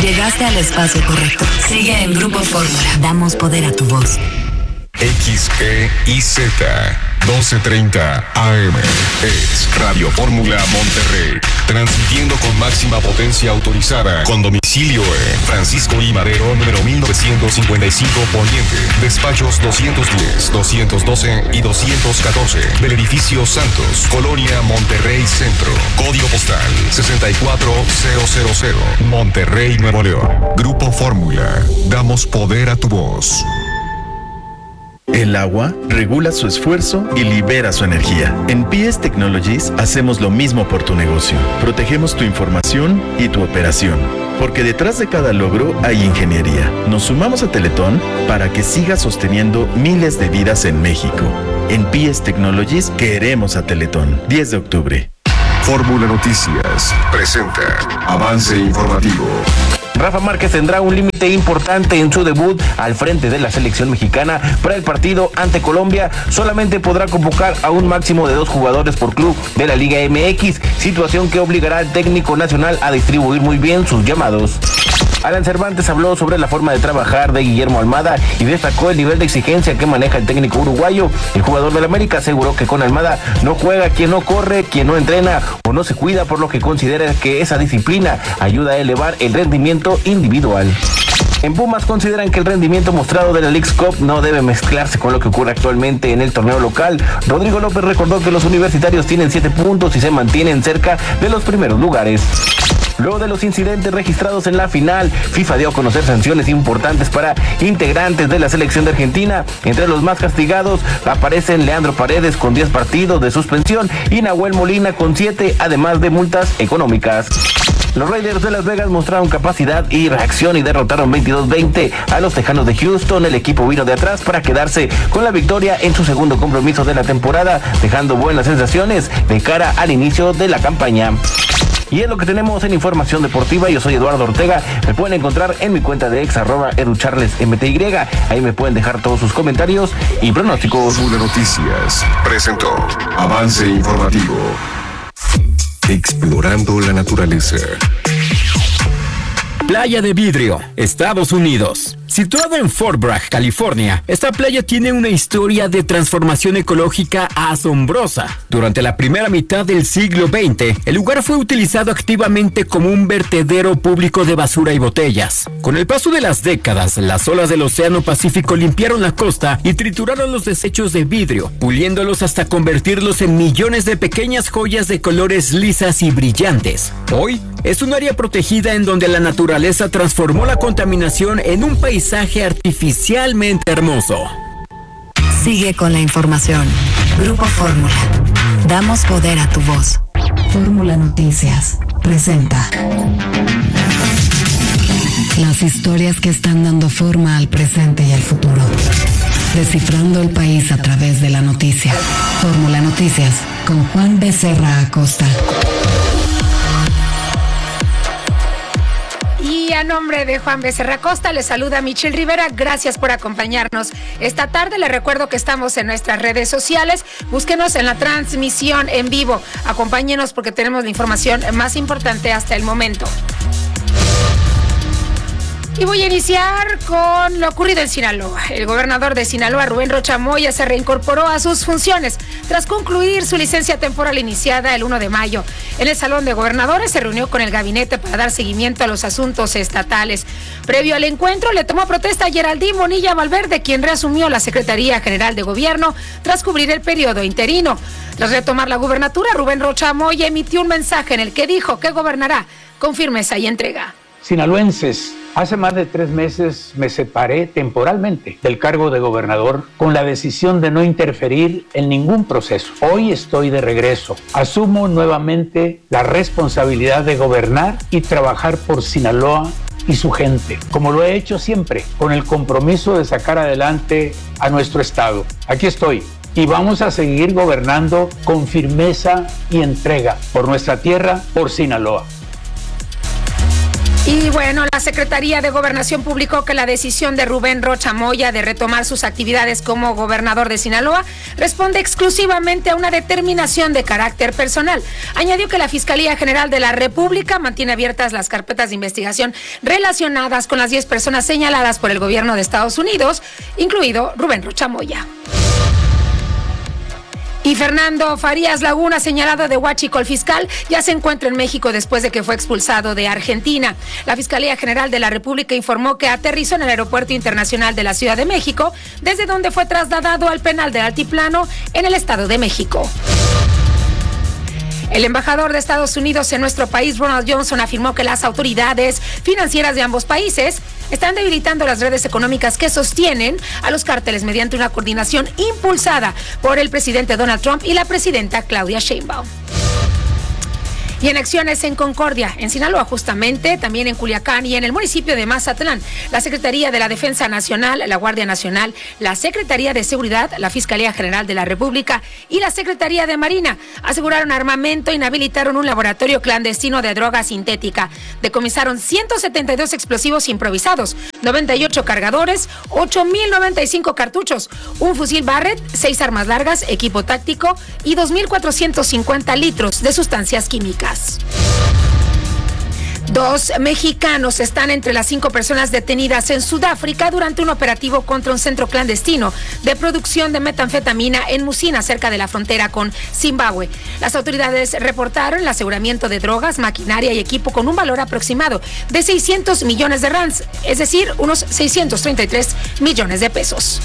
Llegaste al espacio correcto. Sigue en Grupo Fórmula. Damos poder a tu voz. XEIZ 1230 AM es Radio Fórmula Monterrey, transmitiendo con máxima potencia autorizada, con domicilio en Francisco I. Madero, número 1955 Poniente, despachos 210, 212 y 214 del edificio Santos, Colonia Monterrey Centro, código postal 64000, Monterrey, Nuevo León. Grupo Fórmula, damos poder a tu voz. El agua regula su esfuerzo y libera su energía. En PS Technologies hacemos lo mismo por tu negocio. Protegemos tu información y tu operación. Porque detrás de cada logro hay ingeniería. Nos sumamos a Teletón para que siga sosteniendo miles de vidas en México. En PS Technologies queremos a Teletón. 10 de octubre. Fórmula Noticias presenta Avance Informativo. Rafa Márquez tendrá un límite importante en su debut al frente de la selección mexicana para el partido ante Colombia. Solamente podrá convocar a un máximo de 2 jugadores por club de la Liga MX, situación que obligará al técnico nacional a distribuir muy bien sus llamados. Alan Cervantes habló sobre la forma de trabajar de Guillermo Almada y destacó el nivel de exigencia que maneja el técnico uruguayo. El jugador del América aseguró que con Almada no juega quien no corre, quien no entrena o no se cuida, por lo que considera que esa disciplina ayuda a elevar el rendimiento individual. En Pumas consideran que el rendimiento mostrado de la Leagues Cup no debe mezclarse con lo que ocurre actualmente en el torneo local. Rodrigo López recordó que los universitarios tienen 7 puntos y se mantienen cerca de los primeros lugares. Luego de los incidentes registrados en la final, FIFA dio a conocer sanciones importantes para integrantes de la selección de Argentina. Entre los más castigados aparecen Leandro Paredes con 10 partidos de suspensión y Nahuel Molina con 7, además de multas económicas. Los Raiders de Las Vegas mostraron capacidad y reacción y derrotaron 22-20 a los Tejanos de Houston. El equipo vino de atrás para quedarse con la victoria en su segundo compromiso de la temporada, dejando buenas sensaciones de cara al inicio de la campaña. Y es lo que tenemos en información deportiva. Yo soy Eduardo Ortega. Me pueden encontrar en mi cuenta de ex @educharlesmty. Ahí me pueden dejar todos sus comentarios y pronósticos. Fórmula Noticias presentó Avance Informativo. Explorando la naturaleza. Playa de Vidrio, Estados Unidos. Situado en Fort Bragg, California, esta playa tiene una historia de transformación ecológica asombrosa. Durante la primera mitad del siglo XX, el lugar fue utilizado activamente como un vertedero público de basura y botellas. Con el paso de las décadas, las olas del Océano Pacífico limpiaron la costa y trituraron los desechos de vidrio, puliéndolos hasta convertirlos en millones de pequeñas joyas de colores lisas y brillantes. Hoy, es un área protegida en donde la naturaleza transformó la contaminación en un paisaje artificialmente hermoso. Sigue con la información. Grupo Fórmula. Damos poder a tu voz. Fórmula Noticias presenta las historias que están dando forma al presente y al futuro. Descifrando el país a través de la noticia. Fórmula Noticias con Juan Becerra Acosta. Y a nombre de Juan Becerra Acosta, les saluda Michelle Rivera. Gracias por acompañarnos esta tarde. Les recuerdo que estamos en nuestras redes sociales. Búsquenos en la transmisión en vivo. Acompáñenos porque tenemos la información más importante hasta el momento. Y voy a iniciar con lo ocurrido en Sinaloa. El gobernador de Sinaloa, Rubén Rocha Moya, se reincorporó a sus funciones tras concluir su licencia temporal iniciada el 1 de mayo. En el Salón de Gobernadores se reunió con el gabinete para dar seguimiento a los asuntos estatales. Previo al encuentro, le tomó protesta a Geraldine Bonilla Valverde, quien reasumió la Secretaría General de Gobierno tras cubrir el periodo interino. Tras retomar la gubernatura, Rubén Rocha Moya emitió un mensaje en el que dijo que gobernará con firmeza y entrega. Sinaloenses, hace más de 3 meses me separé temporalmente del cargo de gobernador con la decisión de no interferir en ningún proceso. Hoy estoy de regreso. Asumo nuevamente la responsabilidad de gobernar y trabajar por Sinaloa y su gente, como lo he hecho siempre, con el compromiso de sacar adelante a nuestro estado. Aquí estoy. Y vamos a seguir gobernando con firmeza y entrega por nuestra tierra, por Sinaloa. Y bueno, la Secretaría de Gobernación publicó que la decisión de Rubén Rocha Moya de retomar sus actividades como gobernador de Sinaloa responde exclusivamente a una determinación de carácter personal. Añadió que la Fiscalía General de la República mantiene abiertas las carpetas de investigación relacionadas con las 10 personas señaladas por el gobierno de Estados Unidos, incluido Rubén Rocha Moya. Y Fernando Farías Laguna, señalado de huachicol fiscal, ya se encuentra en México después de que fue expulsado de Argentina. La Fiscalía General de la República informó que aterrizó en el Aeropuerto Internacional de la Ciudad de México, desde donde fue trasladado al penal del Altiplano en el Estado de México. El embajador de Estados Unidos en nuestro país, Ronald Johnson, afirmó que las autoridades financieras de ambos países están debilitando las redes económicas que sostienen a los cárteles mediante una coordinación impulsada por el presidente Donald Trump y la presidenta Claudia Sheinbaum. Y en acciones en Concordia, en Sinaloa justamente, también en Culiacán y en el municipio de Mazatlán, la Secretaría de la Defensa Nacional, la Guardia Nacional, la Secretaría de Seguridad, la Fiscalía General de la República y la Secretaría de Marina aseguraron armamento e inhabilitaron un laboratorio clandestino de droga sintética. Decomisaron 172 explosivos improvisados, 98 cargadores, 8.095 cartuchos, un fusil Barrett, 6 armas largas, equipo táctico y 2.450 litros de sustancias químicas. 2 mexicanos están entre las 5 personas detenidas en Sudáfrica durante un operativo contra un centro clandestino de producción de metanfetamina en Musina, cerca de la frontera con Zimbabue. Las autoridades reportaron el aseguramiento de drogas, maquinaria y equipo con un valor aproximado de 600 millones de rands, es decir, unos 633 millones de pesos.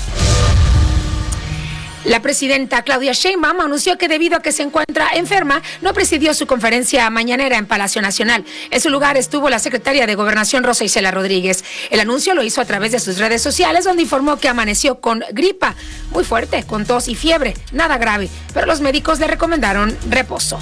La presidenta Claudia Sheinbaum anunció que debido a que se encuentra enferma, no presidió su conferencia mañanera en Palacio Nacional. En su lugar estuvo la secretaria de Gobernación, Rosa Isela Rodríguez. El anuncio lo hizo a través de sus redes sociales, donde informó que amaneció con gripa muy fuerte, con tos y fiebre, nada grave, pero los médicos le recomendaron reposo.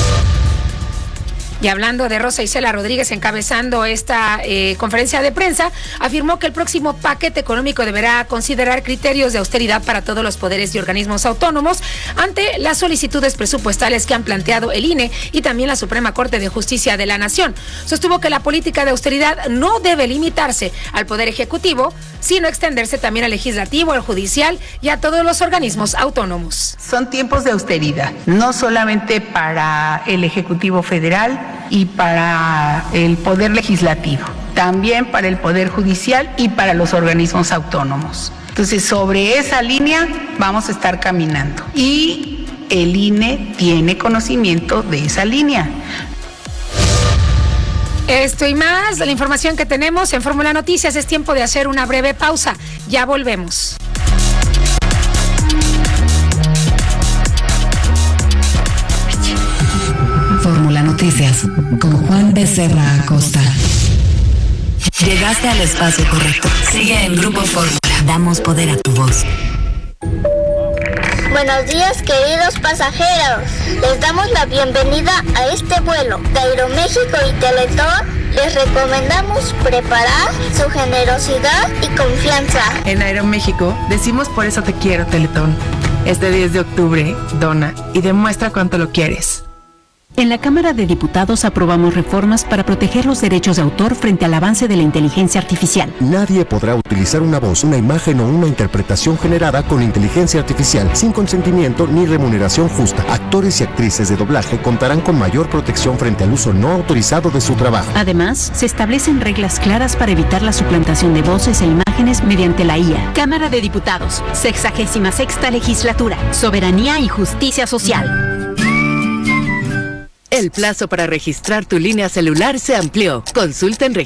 Y hablando de Rosa Isela Rodríguez encabezando esta conferencia de prensa, afirmó que el próximo paquete económico deberá considerar criterios de austeridad para todos los poderes y organismos autónomos ante las solicitudes presupuestales que han planteado el INE y también la Suprema Corte de Justicia de la Nación. Sostuvo que la política de austeridad no debe limitarse al Poder Ejecutivo, sino extenderse también al Legislativo, al Judicial y a todos los organismos autónomos. Son tiempos de austeridad, no solamente para el Ejecutivo Federal y para el Poder Legislativo, también para el Poder Judicial y para los organismos autónomos. Entonces, sobre esa línea vamos a estar caminando y el INE tiene conocimiento de esa línea. Esto y más de la información que tenemos en Fórmula Noticias. Es tiempo de hacer una breve pausa. Ya volvemos. Fórmula Noticias con Juan Becerra Acosta. Llegaste al espacio correcto. Sigue en Grupo Fórmula. Damos poder a tu voz. Buenos días, queridos pasajeros. Les damos la bienvenida a este vuelo de Aeroméxico y Teletón. Les recomendamos preparar su generosidad y confianza. En Aeroméxico decimos por eso te quiero, Teletón. Este 10 de octubre, dona y demuestra cuánto lo quieres. En la Cámara de Diputados aprobamos reformas para proteger los derechos de autor frente al avance de la inteligencia artificial. Nadie podrá utilizar una voz, una imagen o una interpretación generada con inteligencia artificial sin consentimiento ni remuneración justa. Actores y actrices de doblaje contarán con mayor protección frente al uso no autorizado de su trabajo. Además, se establecen reglas claras para evitar la suplantación de voces e imágenes mediante la IA. Cámara de Diputados, 66ª Legislatura, Soberanía y Justicia Social. El plazo para registrar tu línea celular se amplió. Consulta en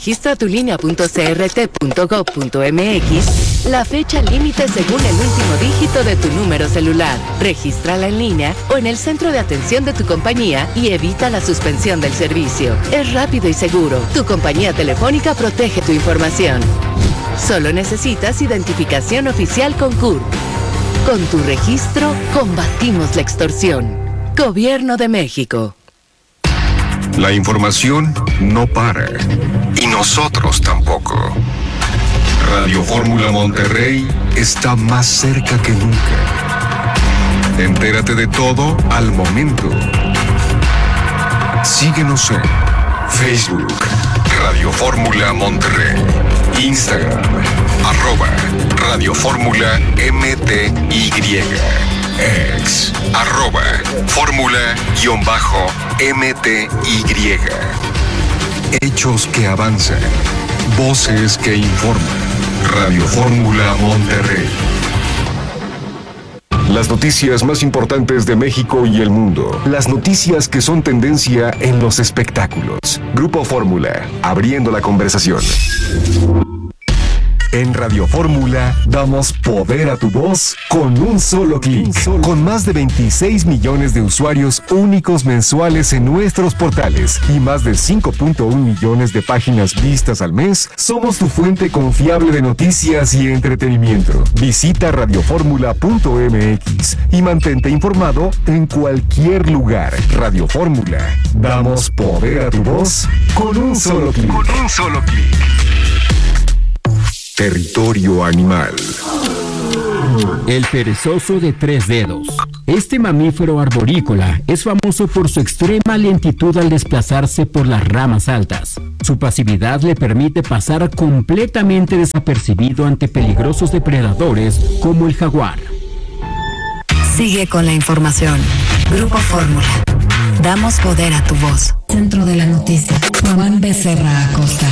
registratulinea.crt.gov.mx la fecha límite según el último dígito de tu número celular. Regístrala en línea o en el centro de atención de tu compañía y evita la suspensión del servicio. Es rápido y seguro. Tu compañía telefónica protege tu información. Solo necesitas identificación oficial con CURP. Con tu registro, combatimos la extorsión. Gobierno de México. La información no para. Y nosotros tampoco. Radio Fórmula Monterrey está más cerca que nunca. Entérate de todo al momento. Síguenos en Facebook, Radio Fórmula Monterrey. Instagram, @Radio Fórmula MTY. Ex, @Fórmula_MTY. Hechos que avanzan. Voces que informan. Radio Fórmula Monterrey. Las noticias más importantes de México y el mundo. Las noticias que son tendencia en los espectáculos. Grupo Fórmula, abriendo la conversación. En Radio Fórmula damos poder a tu voz con un solo clic. Con más de 26 millones de usuarios únicos mensuales en nuestros portales y más de 5.1 millones de páginas vistas al mes, somos tu fuente confiable de noticias y entretenimiento. Visita radioformula.mx y mantente informado en cualquier lugar. Radio Fórmula, damos poder a tu voz con un solo clic. Territorio animal. El perezoso de 3 dedos. Este mamífero arborícola es famoso por su extrema lentitud al desplazarse por las ramas altas. Su pasividad le permite pasar completamente desapercibido ante peligrosos depredadores como el jaguar. Sigue con la información. Grupo Fórmula. Damos poder a tu voz. Centro de la noticia. Juan Becerra Acosta.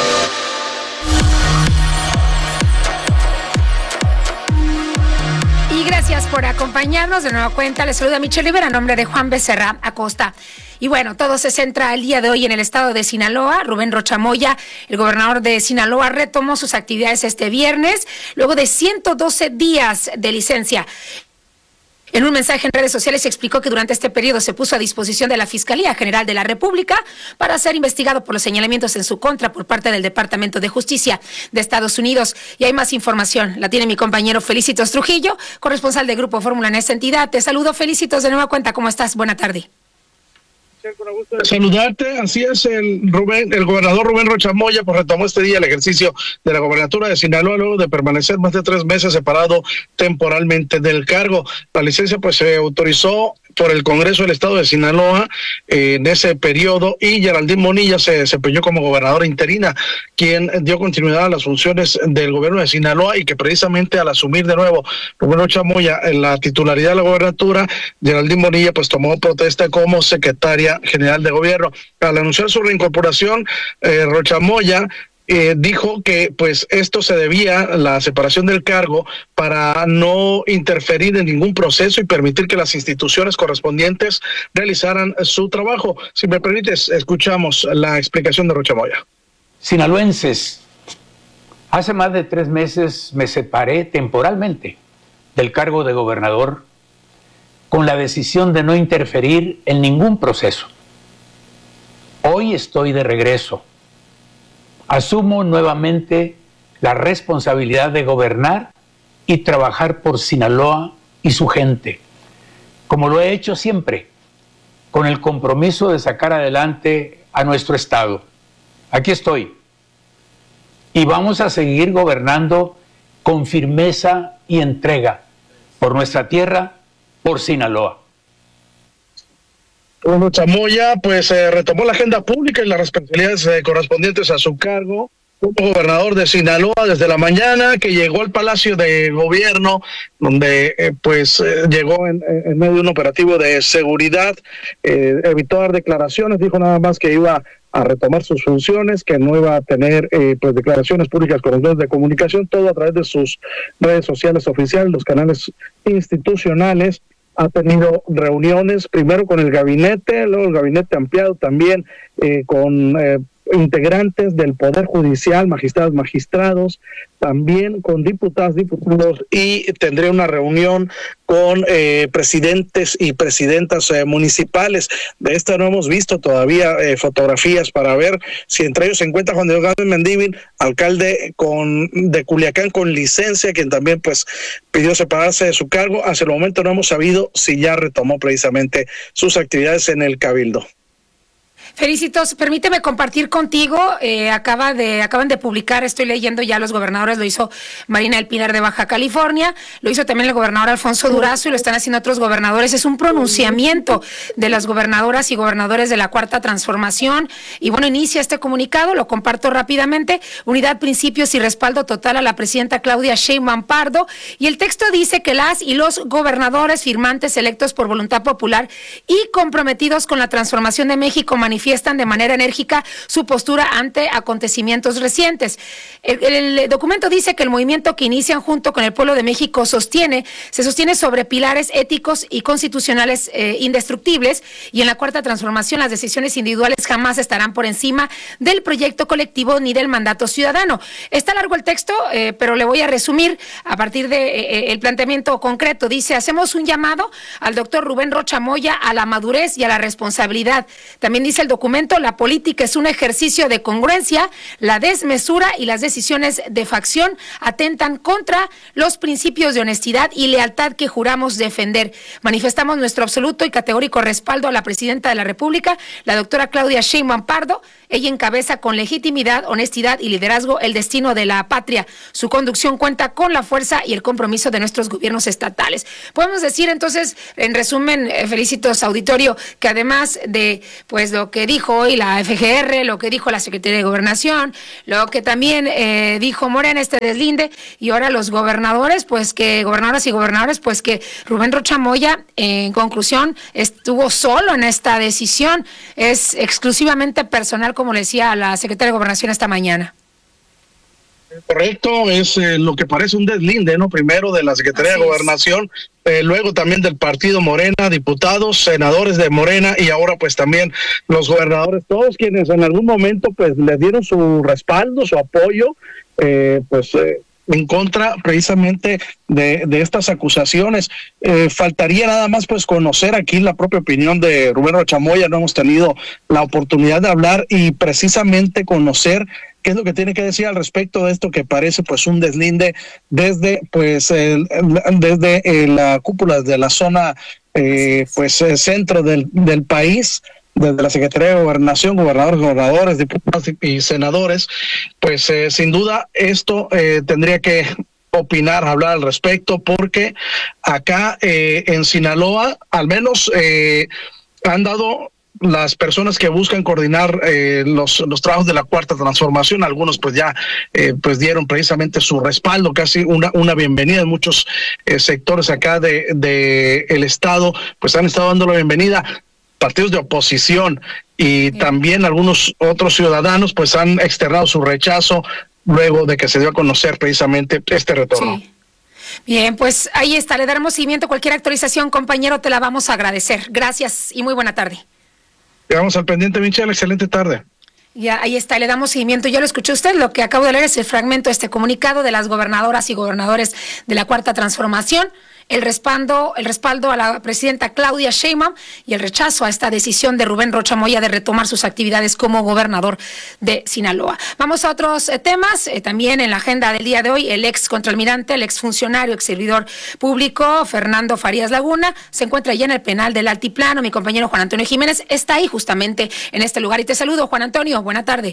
Gracias por acompañarnos de nueva cuenta. Les saluda Michelle Rivera a nombre de Juan Becerra Acosta. Y bueno, todo se centra el día de hoy en el estado de Sinaloa. Rubén Rocha Moya, el gobernador de Sinaloa, retomó sus actividades este viernes, luego de 112 días de licencia. En un mensaje en redes sociales explicó que durante este periodo se puso a disposición de la Fiscalía General de la República para ser investigado por los señalamientos en su contra por parte del Departamento de Justicia de Estados Unidos. Y hay más información, la tiene mi compañero Felicitos Trujillo, corresponsal de Grupo Fórmula en esa entidad. Te saludo, Felicitos, de nueva cuenta. ¿Cómo estás? Buena tarde. Con gusto de saludarte. Así es, el gobernador Rubén Rocha Moya pues retomó este día el ejercicio de la gobernatura de Sinaloa luego de permanecer más de 3 meses separado temporalmente del cargo. La licencia pues se autorizó por el Congreso del Estado de Sinaloa en ese periodo y Geraldine Bonilla se desempeñó como gobernadora interina, quien dio continuidad a las funciones del gobierno de Sinaloa y que precisamente al asumir de nuevo Rubén Rocha Moya en la titularidad de la gobernatura, Geraldine Bonilla pues tomó protesta como secretaria general de gobierno. Al anunciar su reincorporación, Rocha Moya dijo que pues esto se debía a la separación del cargo para no interferir en ningún proceso y permitir que las instituciones correspondientes realizaran su trabajo. Si me permites, escuchamos la explicación de Rocha Moya. Sinaloenses, hace más de 3 meses me separé temporalmente del cargo de gobernador con la decisión de no interferir en ningún proceso. Hoy estoy de regreso. Asumo nuevamente la responsabilidad de gobernar y trabajar por Sinaloa y su gente, como lo he hecho siempre, con el compromiso de sacar adelante a nuestro estado. Aquí estoy. Y vamos a seguir gobernando con firmeza y entrega por nuestra tierra, por Sinaloa. Rubén Chamoya pues retomó la agenda pública y las responsabilidades correspondientes a su cargo como gobernador de Sinaloa desde la mañana que llegó al Palacio de Gobierno, donde llegó en medio de un operativo de seguridad, evitó dar declaraciones, dijo nada más que iba a retomar sus funciones, que no iba a tener declaraciones públicas con los medios de comunicación, todo a través de sus redes sociales oficiales, los canales institucionales. Ha tenido reuniones primero con el gabinete, luego el gabinete ampliado también con integrantes del Poder Judicial, magistrados, también con diputados y tendría una reunión con presidentes y presidentas municipales. De esta no hemos visto todavía fotografías para ver si entre ellos se encuentra Juan Diego Gámez Mendívil, alcalde de Culiacán con licencia, quien también pues pidió separarse de su cargo. Hasta el momento no hemos sabido si ya retomó precisamente sus actividades en el Cabildo. Felicitos, permíteme compartir contigo, acaban de publicar, estoy leyendo ya los gobernadores, lo hizo Marina del Pilar de Baja California, lo hizo también el gobernador Alfonso Durazo y lo están haciendo otros gobernadores. Es un pronunciamiento de las gobernadoras y gobernadores de la Cuarta Transformación y bueno, inicia este comunicado, lo comparto rápidamente: unidad, principios y respaldo total a la presidenta Claudia Sheinbaum Pardo, y el texto dice que las y los gobernadores firmantes electos por voluntad popular y comprometidos con la transformación de México manifiestan de manera enérgica su postura ante acontecimientos recientes. El documento dice que el movimiento que inician junto con el pueblo de México se sostiene sobre pilares éticos y constitucionales indestructibles, y en la Cuarta Transformación las decisiones individuales jamás estarán por encima del proyecto colectivo ni del mandato ciudadano. Está largo el texto, pero le voy a resumir a partir de el planteamiento concreto. Dice: hacemos un llamado al doctor Rubén Rocha Moya a la madurez y a la responsabilidad. También dice el documento: la política es un ejercicio de congruencia, la desmesura y las decisiones de facción atentan contra los principios de honestidad y lealtad que juramos defender. Manifestamos nuestro absoluto y categórico respaldo a la presidenta de la República, la doctora Claudia Sheinbaum Pardo. Ella encabeza con legitimidad, honestidad y liderazgo el destino de la patria. Su conducción cuenta con la fuerza y el compromiso de nuestros gobiernos estatales. Podemos decir entonces, en resumen, Felicitos auditorio, que además de pues lo que dijo hoy la FGR, lo que dijo la Secretaría de Gobernación, lo que también dijo Morena, este deslinde, y ahora los gobernadores, gobernadoras y gobernadores, pues que Rubén Rocha Moya, en conclusión, estuvo solo en esta decisión, es exclusivamente personal, como le decía la Secretaria de Gobernación esta mañana. Correcto, es lo que parece un deslinde, ¿no? Primero de la Secretaría de Gobernación, luego también del partido Morena, diputados, senadores de Morena, y ahora pues también los gobernadores, todos quienes en algún momento pues le dieron su respaldo, su apoyo, en contra precisamente de estas acusaciones. Faltaría nada más pues conocer aquí la propia opinión de Rubén Rocha Moya. No hemos tenido la oportunidad de hablar y precisamente conocer qué es lo que tiene que decir al respecto de esto que parece pues un deslinde desde la cúpula de la zona centro del país, desde la Secretaría de Gobernación, gobernadores, diputados y senadores. Pues sin duda esto tendría que hablar al respecto, porque acá en Sinaloa al menos han dado las personas que buscan coordinar los trabajos de la Cuarta Transformación. Algunos pues ya dieron precisamente su respaldo, casi una bienvenida en muchos sectores acá de el estado, pues han estado dando la bienvenida. Partidos de oposición y también algunos otros ciudadanos pues han externado su rechazo luego de que se dio a conocer precisamente este retorno. Sí. Bien, pues ahí está, le daremos seguimiento. Cualquier actualización, compañero, te la vamos a agradecer. Gracias y muy buena tarde. Quedamos al pendiente, Michelle, excelente tarde. Ya, ahí está, le damos seguimiento. Ya lo escuchó usted, lo que acabo de leer es el fragmento de este comunicado de las gobernadoras y gobernadores de la Cuarta Transformación. El respaldo a la presidenta Claudia Sheinbaum y el rechazo a esta decisión de Rubén Rocha Moya de retomar sus actividades como gobernador de Sinaloa. Vamos a otros temas. También en la agenda del día de hoy, el ex contraalmirante, el ex funcionario, ex servidor público, Fernando Farías Laguna, se encuentra ya en el penal del Altiplano. Mi compañero Juan Antonio Jiménez está ahí justamente en este lugar. Y te saludo, Juan Antonio. Buena tarde.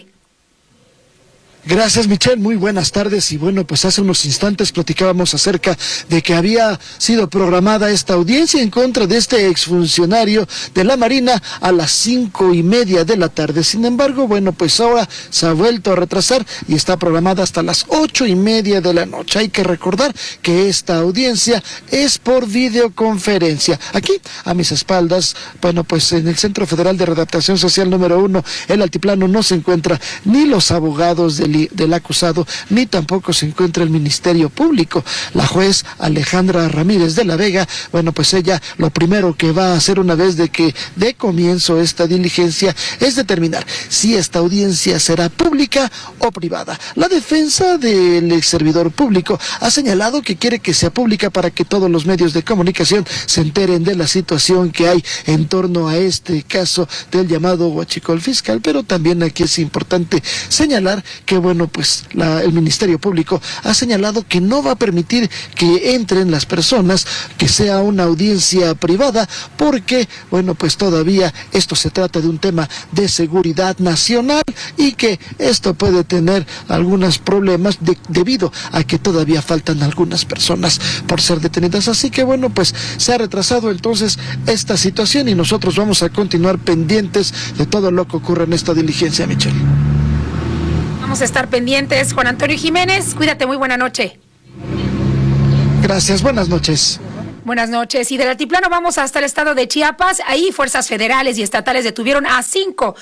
Gracias, Michelle, muy buenas tardes. Y bueno, pues hace unos instantes platicábamos acerca de que había sido programada esta audiencia en contra de este exfuncionario de la Marina a las 5:30 de la tarde. Sin embargo, bueno, pues ahora se ha vuelto a retrasar y está programada hasta las 8:30 de la noche. Hay que recordar que esta audiencia es por videoconferencia. Aquí, a mis espaldas, bueno, pues en el Centro Federal de Redactación Social número 1, el Altiplano, no se encuentra ni los abogados del acusado, ni tampoco se encuentra el Ministerio Público. La juez Alejandra Ramírez de la Vega, bueno, pues ella lo primero que va a hacer una vez de que dé comienzo esta diligencia es determinar si esta audiencia será pública o privada. La defensa del ex servidor público ha señalado que quiere que sea pública para que todos los medios de comunicación se enteren de la situación que hay en torno a este caso del llamado huachicol fiscal, pero también aquí es importante señalar que bueno, pues el Ministerio Público ha señalado que no va a permitir que entren las personas, que sea una audiencia privada, porque, bueno, pues todavía esto se trata de un tema de seguridad nacional y que esto puede tener algunos problemas debido a que todavía faltan algunas personas por ser detenidas. Así que, bueno, pues se ha retrasado entonces esta situación y nosotros vamos a continuar pendientes de todo lo que ocurre en esta diligencia, Michelle. Vamos a estar pendientes. Juan Antonio Jiménez, cuídate, muy buena noche. Gracias, buenas noches. Buenas noches. Y del altiplano vamos hasta el estado de Chiapas. Ahí fuerzas federales y estatales detuvieron en 5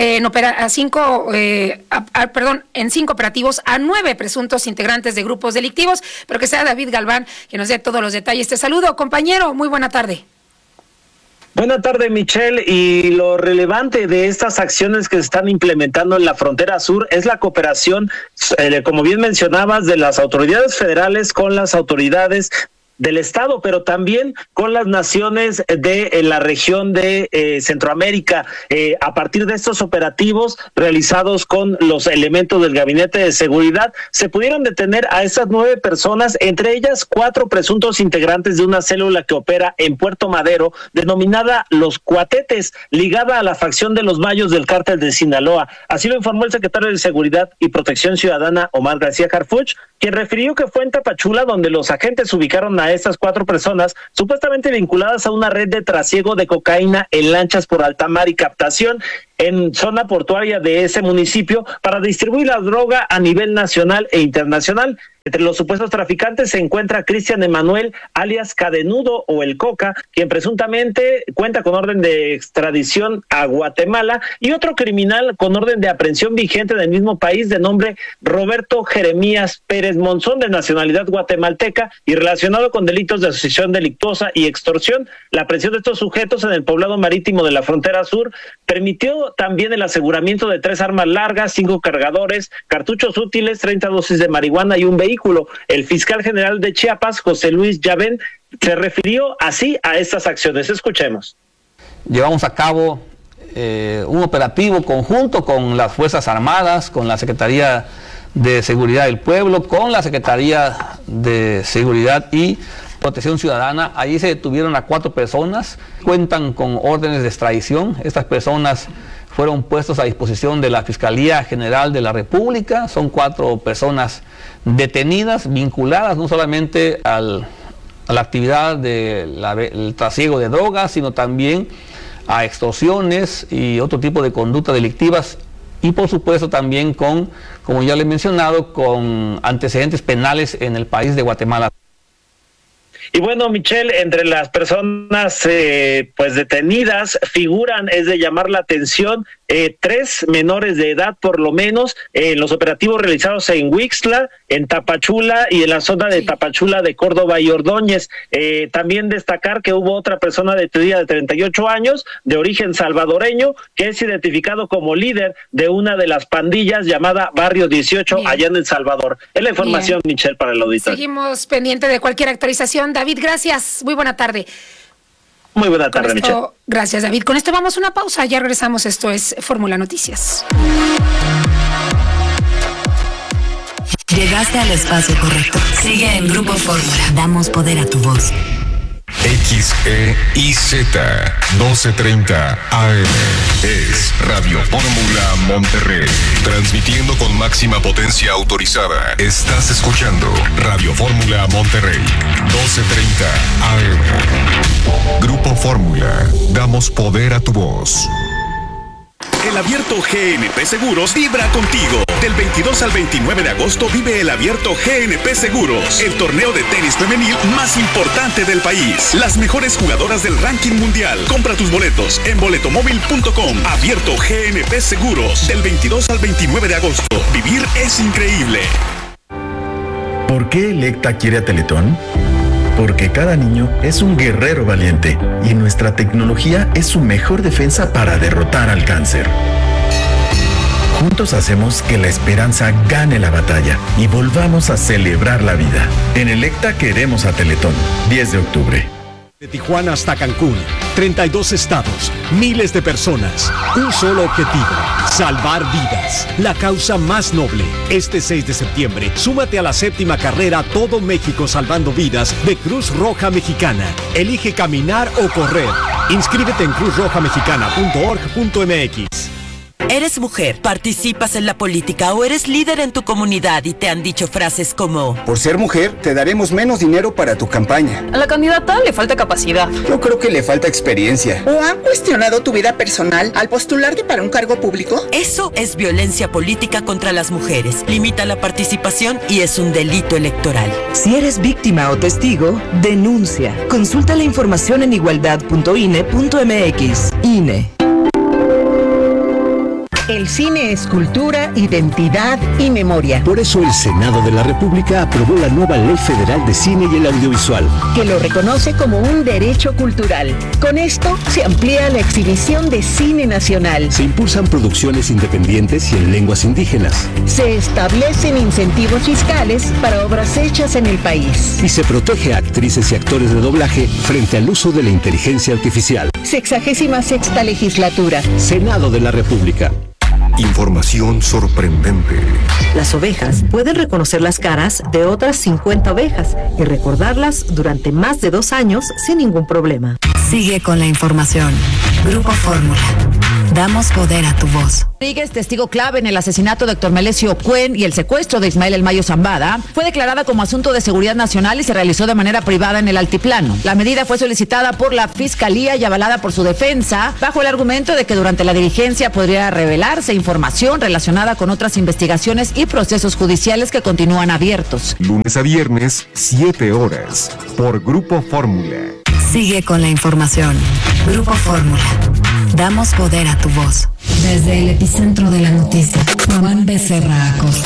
operativos a 9 presuntos integrantes de grupos delictivos. Pero que sea David Galván que nos dé todos los detalles. Te saludo, compañero. Muy buena tarde. Buenas tardes, Michelle, y lo relevante de estas acciones que se están implementando en la frontera sur es la cooperación, como bien mencionabas, de las autoridades federales con las autoridades del Estado, pero también con las naciones de la región de Centroamérica. A partir de estos operativos realizados con los elementos del Gabinete de Seguridad, se pudieron detener a estas 9 personas, entre ellas 4 presuntos integrantes de una célula que opera en Puerto Madero, denominada Los Cuatetes, ligada a la facción de los Mayos del Cártel de Sinaloa. Así lo informó el secretario de Seguridad y Protección Ciudadana, Omar García Harfuch, quien refirió que fue en Tapachula donde los agentes ubicaron a estas 4 personas supuestamente vinculadas a una red de trasiego de cocaína en lanchas por alta mar y captación en zona portuaria de ese municipio para distribuir la droga a nivel nacional e internacional. Entre los supuestos traficantes se encuentra Cristian Emanuel, alias Cadenudo o El Coca, quien presuntamente cuenta con orden de extradición a Guatemala, y otro criminal con orden de aprehensión vigente del mismo país de nombre Roberto Jeremías Pérez Monzón, de nacionalidad guatemalteca y relacionado con delitos de asociación delictuosa y extorsión. La aprehensión de estos sujetos en el poblado marítimo de la frontera sur permitió también el aseguramiento de 3 armas largas, 5 cargadores, cartuchos útiles, 30 dosis de marihuana y un vehículo. El fiscal general de Chiapas, José Luis Llavén, se refirió así a estas acciones. Escuchemos. Llevamos a cabo un operativo conjunto con las Fuerzas Armadas, con la Secretaría de Seguridad del Pueblo, con la Secretaría de Seguridad y Protección Ciudadana. Allí se detuvieron a 4 personas, cuentan con órdenes de extradición. Estas personas fueron puestos a disposición de la Fiscalía General de la República. Son 4 personas detenidas, vinculadas no solamente a la actividad del trasiego de drogas, sino también a extorsiones y otro tipo de conductas delictivas, y por supuesto también con, como ya le he mencionado, con antecedentes penales en el país de Guatemala. Y bueno, Michelle, entre las personas pues detenidas figuran, es de llamar la atención, 3 menores de edad por lo menos, en los operativos realizados en Huixtla, en Tapachula y en la zona de Tapachula de Córdoba y Ordóñez. También destacar que hubo otra persona detenida de 38 años, de origen salvadoreño, que es identificado como líder de una de las pandillas llamada Barrio 18. Bien. Allá en El Salvador. Es la información, bien, Michelle, para el auditorio. Seguimos pendiente de cualquier actualización. David, gracias. Muy buena tarde. Muy buena tarde, Michelle. Gracias, David. Con esto vamos a una pausa. Ya regresamos. Esto es Fórmula Noticias. Llegaste al espacio correcto. Sigue en Grupo Fórmula. Damos poder a tu voz. XEIZ 1230 AM es Radio Fórmula Monterrey, transmitiendo con máxima potencia autorizada. Estás escuchando Radio Fórmula Monterrey 1230 AM. Grupo Fórmula, damos poder a tu voz. El Abierto GNP Seguros vibra contigo. Del 22 al 29 de agosto vive el Abierto GNP Seguros, el torneo de tenis femenil más importante del país. Las mejores jugadoras del ranking mundial. Compra tus boletos en boletomóvil.com. Abierto GNP Seguros, del 22 al 29 de agosto. Vivir es increíble. ¿Por qué Electa quiere a Teletón? Porque cada niño es un guerrero valiente y nuestra tecnología es su mejor defensa para derrotar al cáncer. Juntos hacemos que la esperanza gane la batalla y volvamos a celebrar la vida. En Electa queremos a Teletón. 10 de octubre. De Tijuana hasta Cancún, 32 estados, miles de personas, un solo objetivo, salvar vidas, la causa más noble. Este 6 de septiembre, súmate a la 7ª carrera Todo México Salvando Vidas de Cruz Roja Mexicana. Elige caminar o correr. Inscríbete en cruzrojamexicana.org.mx. ¿Eres mujer, participas en la política o eres líder en tu comunidad y te han dicho frases como: por ser mujer, te daremos menos dinero para tu campaña? A la candidata le falta capacidad. Yo creo que le falta experiencia. ¿O han cuestionado tu vida personal al postularte para un cargo público? Eso es violencia política contra las mujeres. Limita la participación y es un delito electoral. Si eres víctima o testigo, denuncia. Consulta la información en igualdad.ine.mx. INE. El cine es cultura, identidad y memoria. Por eso el Senado de la República aprobó la nueva Ley Federal de Cine y el Audiovisual, que lo reconoce como un derecho cultural. Con esto se amplía la exhibición de cine nacional. Se impulsan producciones independientes y en lenguas indígenas. Se establecen incentivos fiscales para obras hechas en el país. Y se protege a actrices y actores de doblaje frente al uso de la inteligencia artificial. 66ª legislatura. Senado de la República. Información sorprendente. Las ovejas pueden reconocer las caras de otras 50 ovejas y recordarlas durante más de 2 años sin ningún problema. Sigue con la información. Grupo Fórmula. Damos poder a tu voz. Rodríguez, testigo clave en el asesinato de Héctor Melesio Cuen y el secuestro de Ismael El Mayo Zambada, fue declarada como asunto de seguridad nacional y se realizó de manera privada en el altiplano. La medida fue solicitada por la Fiscalía y avalada por su defensa, bajo el argumento de que durante la diligencia podría revelarse información relacionada con otras investigaciones y procesos judiciales que continúan abiertos. Lunes a viernes, 7 horas, por Grupo Fórmula. Sigue con la información. Grupo Fórmula. Damos poder a tu voz. Desde el epicentro de la noticia, Juan Becerra Acosta.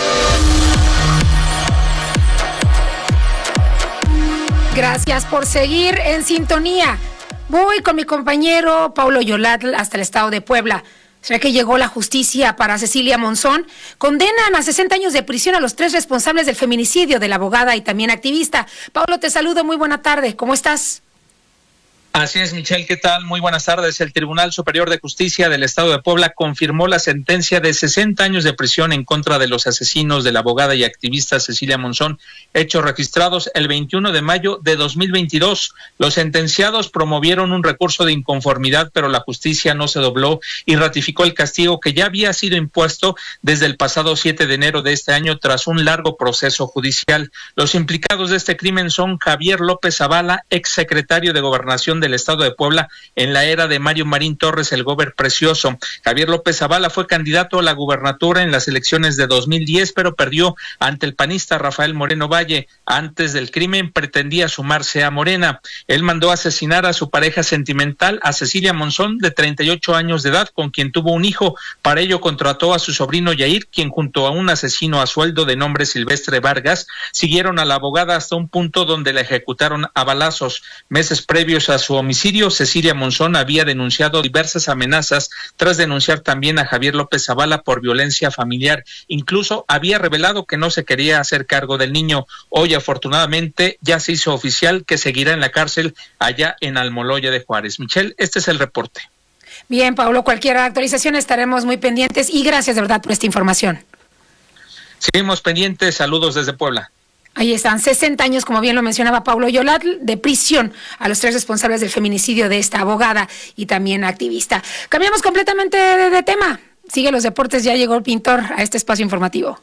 Gracias por seguir en sintonía. Voy con mi compañero Paulo Yolat hasta el estado de Puebla. ¿Será que llegó la justicia para Cecilia Monzón? Condenan a 60 años de prisión a los 3 responsables del feminicidio de la abogada y también activista. Paulo, te saludo, muy buena tarde. ¿Cómo estás? Así es, Michelle, ¿qué tal? Muy buenas tardes. El Tribunal Superior de Justicia del Estado de Puebla confirmó la sentencia de 60 años de prisión en contra de los asesinos de la abogada y activista Cecilia Monzón, hechos registrados el 21 de mayo de 2022. Los sentenciados promovieron un recurso de inconformidad, pero la justicia no se dobló y ratificó el castigo que ya había sido impuesto desde el pasado 7 de enero de este año tras un largo proceso judicial. Los implicados de este crimen son Javier López Zavala, exsecretario de Gobernación del Estado de Puebla en la era de Mario Marín Torres, el gober precioso. Javier López Zavala fue candidato a la gubernatura en las elecciones de 2010, pero perdió ante el panista Rafael Moreno Valle. Antes del crimen pretendía sumarse a Morena. Él mandó asesinar a su pareja sentimental, a Cecilia Monzón, de 38 años de edad, con quien tuvo un hijo. Para ello contrató a su sobrino Yair, quien junto a un asesino a sueldo de nombre Silvestre Vargas, siguieron a la abogada hasta un punto donde la ejecutaron a balazos. Meses previos a su homicidio, Cecilia Monzón había denunciado diversas amenazas tras denunciar también a Javier López Zavala por violencia familiar. Incluso había revelado que no se quería hacer cargo del niño. Hoy, afortunadamente, ya se hizo oficial que seguirá en la cárcel allá en Almoloya de Juárez. Michelle, este es el reporte. Bien, Pablo, cualquier actualización estaremos muy pendientes y gracias de verdad por esta información. Seguimos pendientes. Saludos desde Puebla. Ahí están, 60 años, como bien lo mencionaba Paulo Yolat, de prisión a los 3 responsables del feminicidio de esta abogada y también activista. Cambiamos completamente de tema. Sigue los deportes, ya llegó el pintor a este espacio informativo.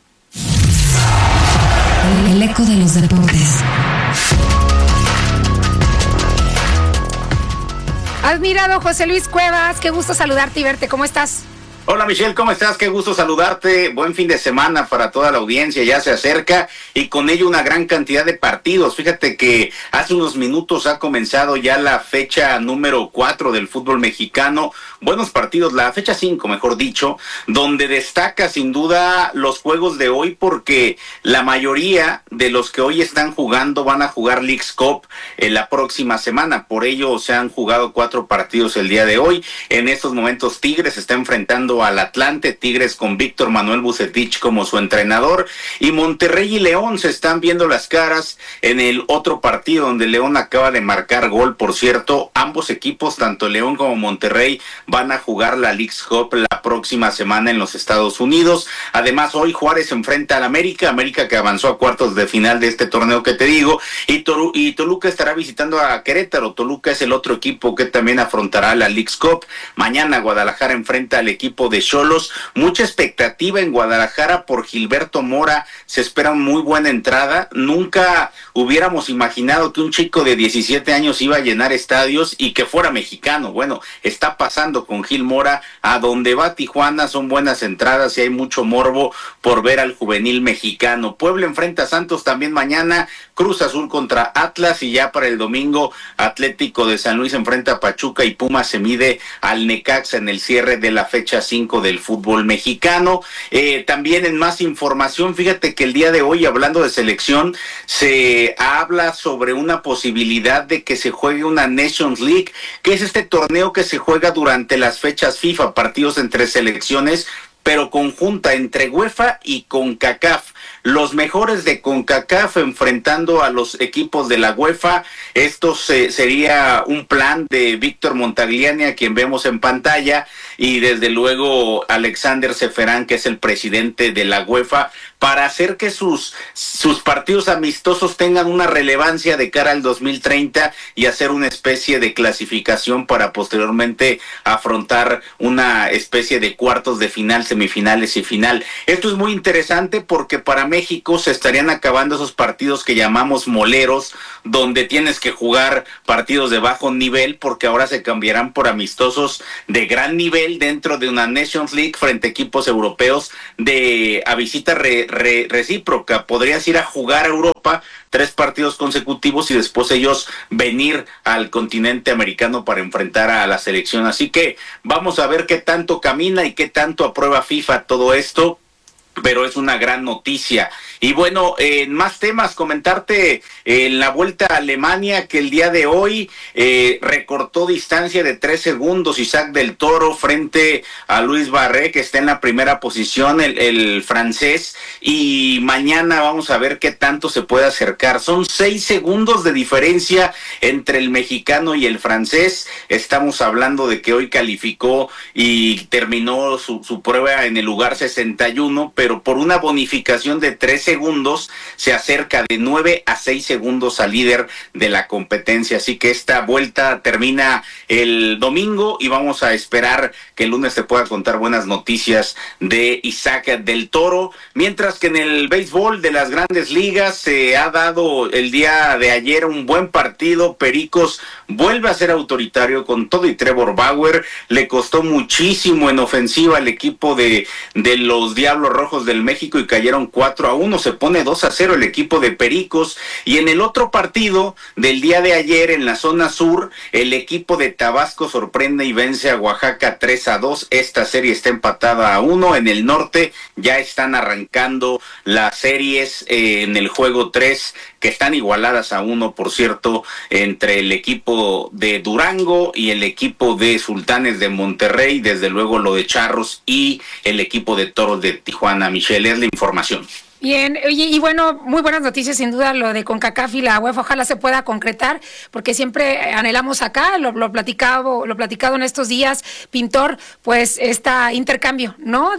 El eco de los deportes. Admirado José Luis Cuevas, qué gusto saludarte y verte. ¿Cómo estás? Hola Michelle, ¿cómo estás? Qué gusto saludarte. Buen fin de semana para toda la audiencia, ya se acerca y con ello una gran cantidad de partidos. Fíjate que hace unos minutos ha comenzado ya la fecha número 4 del fútbol mexicano. Buenos partidos, la fecha 5 mejor dicho, donde destaca sin duda los juegos de hoy porque la mayoría de los que hoy están jugando van a jugar Leagues Cup la próxima semana. Por ello se han jugado 4 partidos el día de hoy. En estos momentos Tigres está enfrentando enfrentando al Atlante, Tigres con Víctor Manuel Vucetich como su entrenador, y Monterrey y León se están viendo las caras en el otro partido donde León acaba de marcar gol. Por cierto, ambos equipos, tanto León como Monterrey, van a jugar la Leagues Cup la próxima semana en los Estados Unidos. Además, hoy Juárez se enfrenta al América que avanzó a cuartos de final de este torneo que te digo, y Toluca estará visitando a Querétaro. Toluca es el otro equipo que también afrontará la Leagues Cup. Mañana Guadalajara enfrenta al equipo de Xolos. Mucha expectativa en Guadalajara por Gilberto Mora, se espera una muy buena entrada. Nunca hubiéramos imaginado que un chico de 17 años iba a llenar estadios y que fuera mexicano. Bueno, está pasando con Gil Mora. A donde va Tijuana son buenas entradas y hay mucho morbo por ver al juvenil mexicano. Puebla enfrenta a Santos también mañana, Cruz Azul contra Atlas, y ya para el domingo Atlético de San Luis enfrenta a Pachuca y Pumas se mide al Necaxa en el cierre de la fecha 5 del fútbol mexicano. También en más información, fíjate que el día de hoy, hablando de selección, se habla sobre una posibilidad de que se juegue una Nations League, que es este torneo que se juega durante las fechas FIFA, partidos entre selecciones, pero conjunta entre UEFA y CONCACAF. Los mejores de CONCACAF enfrentando a los equipos de la UEFA. Esto sería un plan de Víctor Montagliani, a quien vemos en pantalla, y desde luego Alexander Seferán, que es el presidente de la UEFA, para hacer que sus partidos amistosos tengan una relevancia de cara al 2030 y hacer una especie de clasificación para posteriormente afrontar una especie de cuartos de final, semifinales y final. Esto es muy interesante porque para México se estarían acabando esos partidos que llamamos moleros, donde tienes que jugar partidos de bajo nivel, porque ahora se cambiarán por amistosos de gran nivel dentro de una Nations League frente a equipos europeos a visita recíproca. Podrías ir a jugar a Europa 3 partidos consecutivos y después ellos venir al continente americano para enfrentar a la selección. Así que vamos a ver qué tanto camina y qué tanto aprueba FIFA todo esto, pero es una gran noticia. Y bueno, en más temas, comentarte en la Vuelta a Alemania, que el día de hoy recortó distancia de 3 segundos Isaac del Toro frente a Luis Barré, que está en la primera posición, el francés, y mañana vamos a ver qué tanto se puede acercar. Son 6 segundos de diferencia entre el mexicano y el francés. Estamos hablando de que hoy calificó y terminó su prueba en el lugar 61, pero por una bonificación de 3 segundos se acerca de 9 a 6 segundos al líder de la competencia. Así que esta vuelta termina el domingo y vamos a esperar que el lunes te pueda contar buenas noticias de Isaac del Toro. Mientras que en el béisbol de las grandes ligas se ha dado el día de ayer un buen partido. Pericos vuelve a ser autoritario con todo y Trevor Bauer. Le costó muchísimo en ofensiva al equipo de los Diablos Rojos del México y cayeron 4-1. Se pone 2-0 el equipo de Pericos. Y en el otro partido del día de ayer en la zona sur, el equipo de Tabasco sorprende y vence a Oaxaca 3-2. Esta serie está empatada a 1. En el norte ya están arrancando las series en el juego 3, que están igualadas a 1, por cierto, entre el equipo de Durango y el equipo de Sultanes de Monterrey, desde luego lo de Charros y el equipo de Toros de Tijuana. Michelle, es la información. Bien, oye, y bueno, muy buenas noticias sin duda lo de CONCACAF y la UEFA, ojalá se pueda concretar, porque siempre anhelamos acá, lo platicado en estos días, Pintor, pues este intercambio, ¿no?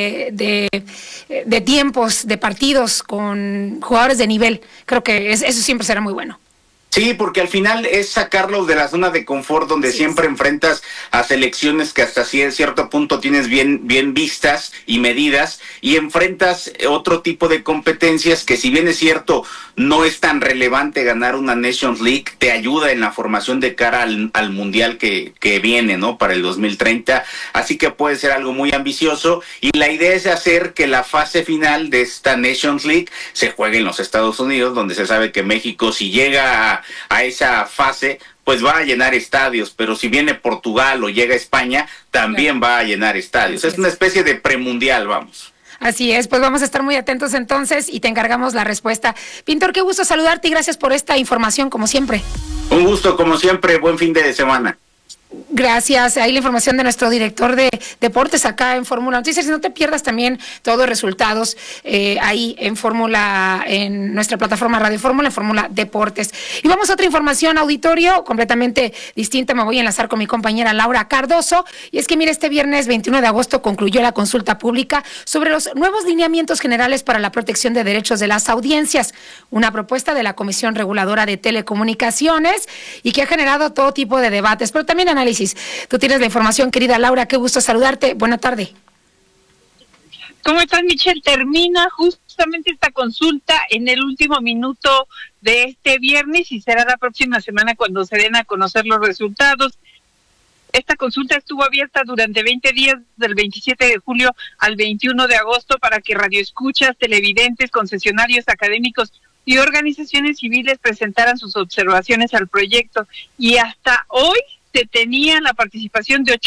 De tiempos, de partidos con jugadores de nivel. Creo que eso siempre será muy bueno. Sí, porque al final es sacarlos de la zona de confort donde siempre enfrentas a selecciones que hasta cierto punto tienes bien vistas y medidas, y enfrentas otro tipo de competencias que, si bien es cierto no es tan relevante ganar una Nations League, te ayuda en la formación de cara al Mundial que viene, ¿no? Para el 2030, así que puede ser algo muy ambicioso, y la idea es hacer que la fase final de esta Nations League se juegue en los Estados Unidos, donde se sabe que México, si llega a esa fase, pues va a llenar estadios, pero si viene Portugal o llega España, también va a llenar estadios. Es una especie de premundial, vamos. Así es, pues vamos a estar muy atentos entonces y te encargamos la respuesta. Pintor, qué gusto saludarte y gracias por esta información, como siempre. Un gusto, como siempre, buen fin de semana. Gracias. Ahí la información de nuestro director de deportes acá en Fórmula Noticias. Y no te pierdas también todos los resultados ahí en Fórmula, en nuestra plataforma Radio Fórmula, en Fórmula Deportes. Y vamos a otra información, auditorio, completamente distinta. Me voy a enlazar con mi compañera Laura Cardoso. Y es que, mire, este viernes 21 de agosto concluyó la consulta pública sobre los nuevos lineamientos generales para la protección de derechos de las audiencias. Una propuesta de la Comisión Reguladora de Telecomunicaciones y que ha generado todo tipo de debates, pero también análisis. Tú tienes la información, querida Laura, qué gusto saludarte. Buena tarde. ¿Cómo estás, Michelle? Termina justamente esta consulta en el último minuto de este viernes y será la próxima semana cuando se den a conocer los resultados. Esta consulta estuvo abierta durante 20 días, del 27 de julio al 21 de agosto, para que radioescuchas, televidentes, concesionarios académicos y organizaciones civiles presentaran sus observaciones al proyecto. Y hasta hoy se tenía la participación de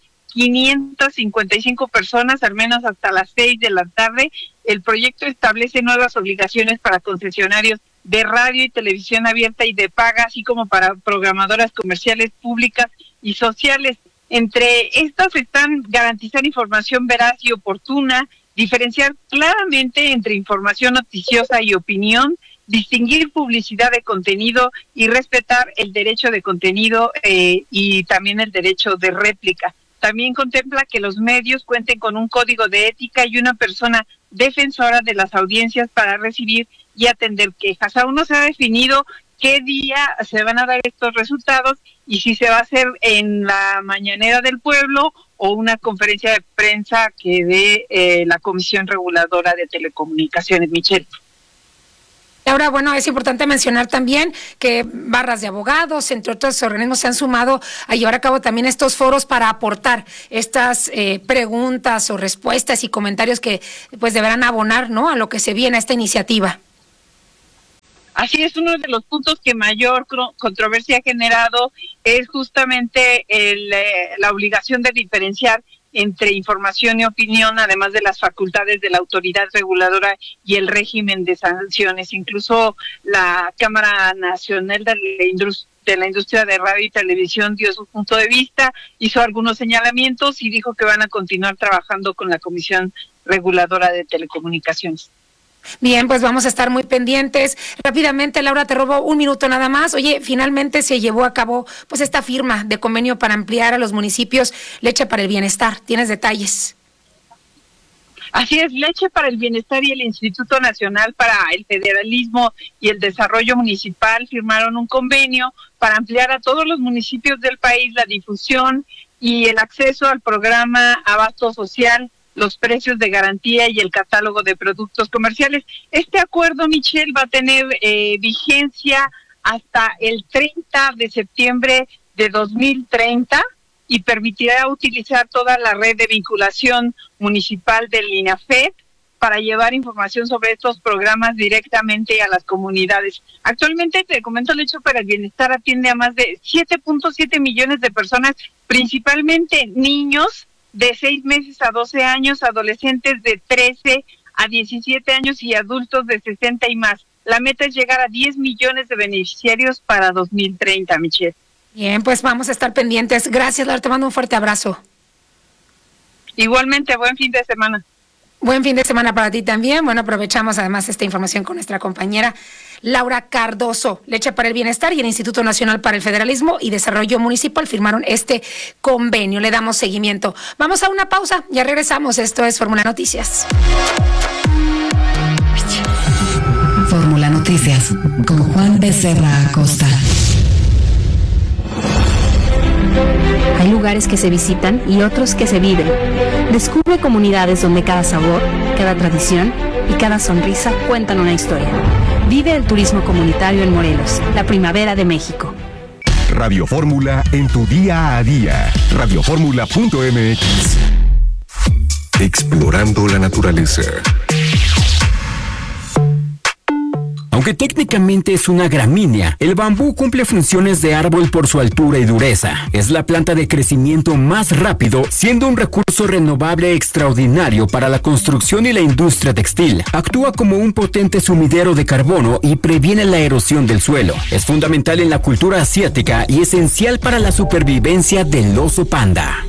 8,555 personas, al menos hasta las 6 de la tarde. El proyecto establece nuevas obligaciones para concesionarios de radio y televisión abierta y de paga, así como para programadoras comerciales, públicas y sociales. Entre estas están garantizar información veraz y oportuna, diferenciar claramente entre información noticiosa y opinión, distinguir publicidad de contenido y respetar el derecho de contenido y también el derecho de réplica. También contempla que los medios cuenten con un código de ética y una persona defensora de las audiencias para recibir y atender quejas. Aún no se ha definido qué día se van a dar estos resultados y si se va a hacer en la mañanera del pueblo o una conferencia de prensa que dé la Comisión Reguladora de Telecomunicaciones. Michelle. Ahora, bueno, es importante mencionar también que barras de abogados, entre otros organismos, se han sumado a llevar a cabo también estos foros para aportar estas preguntas o respuestas y comentarios que pues deberán abonar, ¿no?, a lo que se viene a esta iniciativa. Así es, uno de los puntos que mayor controversia ha generado es justamente la obligación de diferenciar entre información y opinión, además de las facultades de la autoridad reguladora y el régimen de sanciones. Incluso la Cámara Nacional de la Industria de Radio y Televisión dio su punto de vista, hizo algunos señalamientos y dijo que van a continuar trabajando con la Comisión Reguladora de Telecomunicaciones. Bien, pues vamos a estar muy pendientes. Rápidamente, Laura, te robo un minuto nada más. Oye, finalmente se llevó a cabo pues esta firma de convenio para ampliar a los municipios Leche para el Bienestar. ¿Tienes detalles? Así es, Leche para el Bienestar y el Instituto Nacional para el Federalismo y el Desarrollo Municipal firmaron un convenio para ampliar a todos los municipios del país la difusión y el acceso al programa Abasto Social, los precios de garantía y el catálogo de productos comerciales. Este acuerdo, Michelle, va a tener vigencia hasta el 30 de septiembre de 2030 y permitirá utilizar toda la red de vinculación municipal del INAFED para llevar información sobre estos programas directamente a las comunidades. Actualmente, te comento, Leche para el Bienestar atiende a más de 7.7 millones de personas, principalmente niños de 6 meses a 12 años, adolescentes de 13 a 17 años y adultos de 60 y más. La meta es llegar a 10 millones de beneficiarios para 2030, Michelle. Bien, pues vamos a estar pendientes. Gracias, Laura, te mando un fuerte abrazo. Igualmente, buen fin de semana. Buen fin de semana para ti también. Bueno, aprovechamos además esta información con nuestra compañera Laura Cardoso. Leche para el Bienestar y el Instituto Nacional para el Federalismo y Desarrollo Municipal firmaron este convenio. Le damos seguimiento. Vamos a una pausa, ya regresamos. Esto es Fórmula Noticias. Fórmula Noticias con Juan Becerra Acosta. Hay lugares que se visitan y otros que se viven. Descubre comunidades donde cada sabor, cada tradición y cada sonrisa cuentan una historia. Vive el turismo comunitario en Morelos, la primavera de México. Radio Fórmula en tu día a día. Radioformula.mx. Explorando la naturaleza. Aunque técnicamente es una gramínea, el bambú cumple funciones de árbol por su altura y dureza. Es la planta de crecimiento más rápido, siendo un recurso renovable extraordinario para la construcción y la industria textil. Actúa como un potente sumidero de carbono y previene la erosión del suelo. Es fundamental en la cultura asiática y esencial para la supervivencia del oso panda.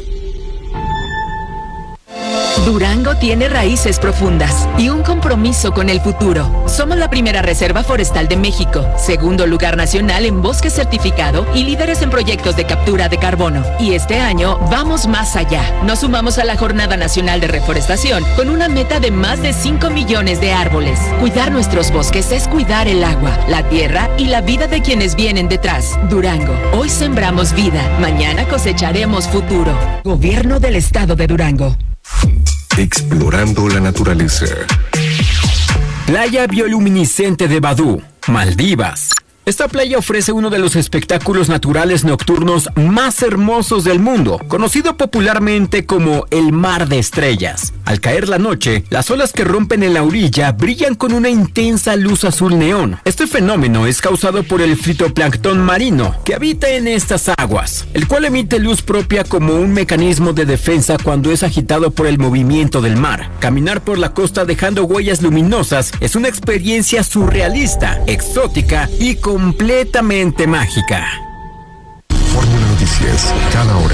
Durango tiene raíces profundas y un compromiso con el futuro. Somos la primera reserva forestal de México, segundo lugar nacional en bosque certificado y líderes en proyectos de captura de carbono. Y este año vamos más allá. Nos sumamos a la Jornada Nacional de Reforestación con una meta de más de 5 millones de árboles. Cuidar nuestros bosques es cuidar el agua, la tierra y la vida de quienes vienen detrás. Durango, hoy sembramos vida, mañana cosecharemos futuro. Gobierno del Estado de Durango. Explorando la naturaleza. Playa bioluminiscente de Badú, Maldivas. Esta playa ofrece uno de los espectáculos naturales nocturnos más hermosos del mundo, conocido popularmente como el Mar de Estrellas. Al caer la noche, las olas que rompen en la orilla brillan con una intensa luz azul neón. Este fenómeno es causado por el fitoplancton marino que habita en estas aguas, el cual emite luz propia como un mecanismo de defensa cuando es agitado por el movimiento del mar. Caminar por la costa dejando huellas luminosas es una experiencia surrealista, exótica y completamente mágica. Fórmula Noticias, cada hora.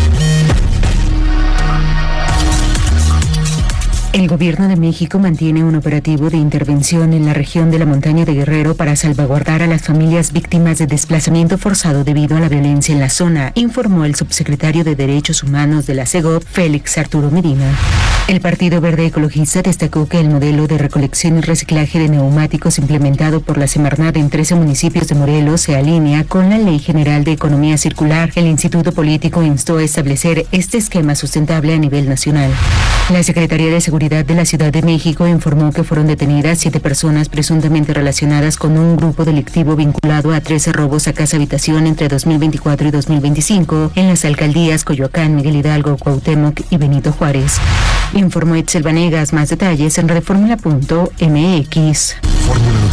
El gobierno de México mantiene un operativo de intervención en la región de la montaña de Guerrero para salvaguardar a las familias víctimas de desplazamiento forzado debido a la violencia en la zona, informó el subsecretario de Derechos Humanos de la CEGOP, Félix Arturo Medina. El Partido Verde Ecologista destacó que el modelo de recolección y reciclaje de neumáticos implementado por la Semarnat en 13 municipios de Morelos se alinea con la Ley General de Economía Circular. El Instituto Político instó a establecer este esquema sustentable a nivel nacional. La Secretaría de Seguridad de la Ciudad de México informó que fueron detenidas 7 personas presuntamente relacionadas con un grupo delictivo vinculado a 13 robos a casa-habitación entre 2024 y 2025 en las alcaldías Coyoacán, Miguel Hidalgo, Cuauhtémoc y Benito Juárez. Informó Itzel Vanegas. Más detalles en redefórmula.mx.